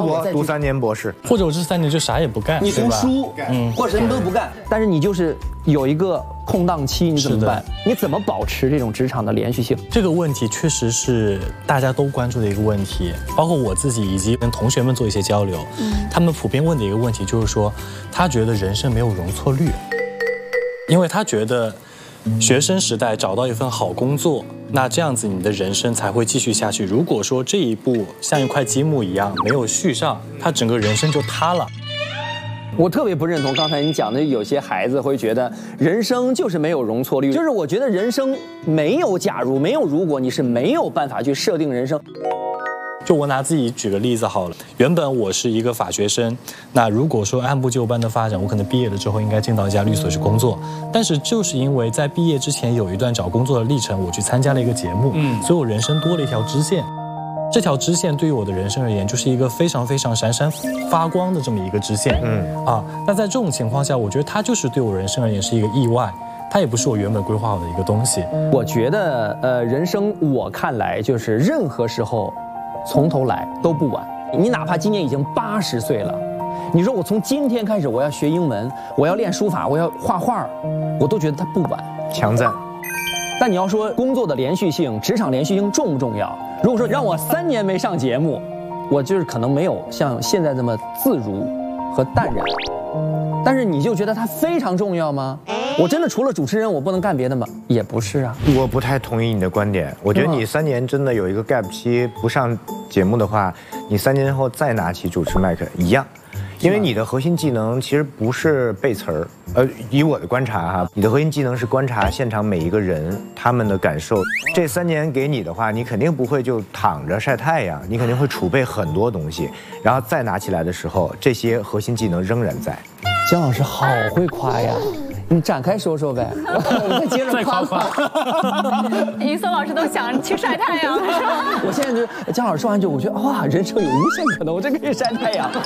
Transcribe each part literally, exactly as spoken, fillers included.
我读三年博士， 或者我这三年就啥也不干， 你读书，嗯，或者什么都不干，但是你就是有一个空档期，你怎么办？你怎么保持这种职场的连续性？ 这个问题确实是大家都关注的一个问题，包括我自己以及跟同学们做一些交流，嗯，他们普遍问的一个问题就是说，他觉得人生没有容错率，因为他觉得学生时代找到一份好工作，那这样子你的人生才会继续下去。如果说这一步像一块积木一样没有续上，他整个人生就塌了。 我特别不认同刚才你讲的，有些孩子会觉得人生就是没有容错率，就是我觉得人生没有假如，没有如果，你是没有办法去设定人生。 就我拿自己举个例子好了，原本我是一个法学生，那如果说按部就班的发展，我可能毕业了之后应该进到一家律所去工作，但是就是因为在毕业之前有一段找工作的历程，我去参加了一个节目，嗯，所以我人生多了一条支线。这条支线对于我的人生而言，就是一个非常非常闪闪发光的这么一个支线，嗯啊，那在这种情况下，我觉得它就是对我人生而言是一个意外，它也不是我原本规划好的一个东西。 我觉得，呃，人生我看来就是任何时候从头来都不晚。你哪怕今年已经八十岁了，你说我从今天开始我要学英文，我要练书法，我要画画，我都觉得它不晚。 强赞。 但你要说工作的连续性、职场连续性重不重要？如果说让我三年没上节目，我就是可能没有像现在这么自如和淡然。但是你就觉得它非常重要吗？我真的除了主持人我不能干别的吗？也不是啊。 我不太同意你的观点。我觉得你三年真的有一个 gap 期不上节目的话，你三年后再拿起主持麦克一样。因为你的核心技能其实不是背词儿，呃，以我的观察哈，你的核心技能是观察现场每一个人他们的感受。这三年给你的话，你肯定不会就躺着晒太阳，你肯定会储备很多东西，然后再拿起来的时候，这些核心技能仍然在。 姜老师好会夸呀，你展开说说呗，我再接着夸夸。 于松老师都想去晒太阳了，是吧？ 我现在就是姜老师说完之后，我觉得哇，人生有无限可能，我真可以晒太阳。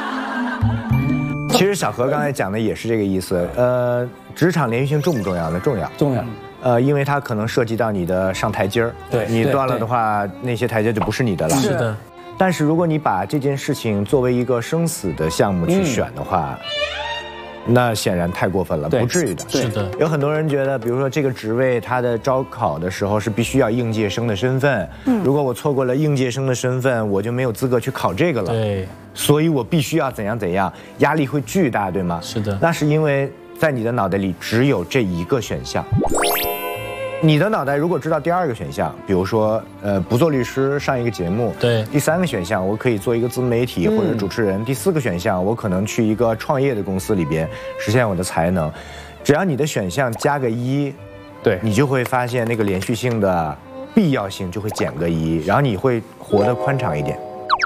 其实小何刚才讲的也是这个意思，呃，职场连续性重不重要呢？重要， 重要。 呃，因为它可能涉及到你的上台阶儿， 对， 你断了的话，那些台阶就不是你的了。 是的。 但是如果你把这件事情作为一个生死的项目去选的话，嗯、那显然太过分了，不至于的。 是的。 有很多人觉得，比如说这个职位，它的招考的时候是必须要应届生的身份，嗯，如果我错过了应届生的身份，我就没有资格去考这个了。 对。 所以我必须要怎样怎样，压力会巨大，对吗？ 是的。 那是因为在你的脑袋里只有这一个选项。你的脑袋如果知道第二个选项，比如说，呃，不做律师上一个节目， 对。 第三个选项，我可以做一个自媒体或者主持人。嗯、第四个选项，我可能去一个创业的公司里边实现我的才能。只要你的选项加个一，对，你就会发现那个连续性的必要性就会减个一，然后你会活得宽敞一点。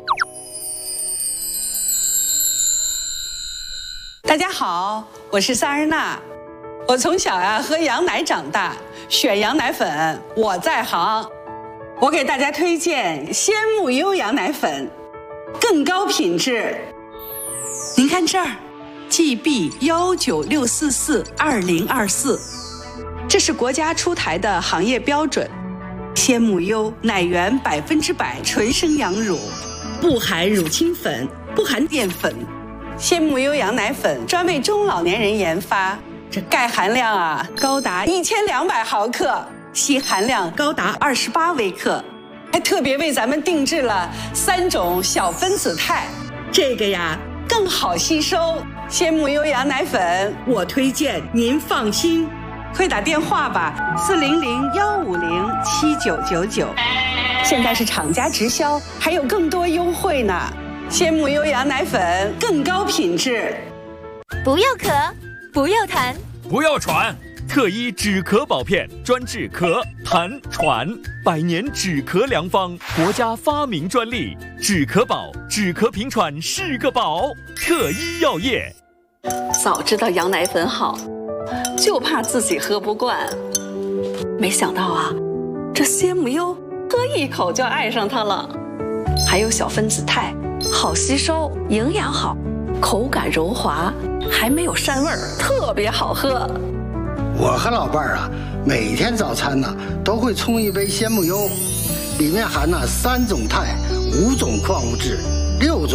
大家好，我是萨日娜。我从小呀、啊、喝羊奶长大，选羊奶粉我在行。我给大家推荐鲜木优羊奶粉，更高品质。您看这儿 ，G B 幺九六四四二零二四，这是国家出台的行业标准。鲜木优奶源百分之百纯生羊乳，不含乳清粉，不含淀粉。鲜木优羊奶粉专为中老年人研发，这钙含量啊高达一千两百毫克，硒含量高达二十八微克，还特别为咱们定制了三种小分子肽，这个呀更好吸收。鲜木优羊奶粉，我推荐您放心，快打电话吧，四零零幺五零七九九九，现在是厂家直销，还有更多优惠呢。鲜木优羊奶粉更高品质。 不要咳，不要痰， 不要喘，特医止咳宝片专治咳、痰、喘，百年止咳良方，国家发明专利，止咳宝，止咳平喘是个宝。特医药业。 早知道羊奶粉好，就怕自己喝不惯。没想到啊，这鲜木优喝一口就爱上它了，还有小分子肽。好吸收，营养好，口感柔滑，还没有膻味儿，特别好喝。 我和老伴儿啊，每天早餐呢都会冲一杯鲜木优，里面含了三种肽、五种矿物质、六种。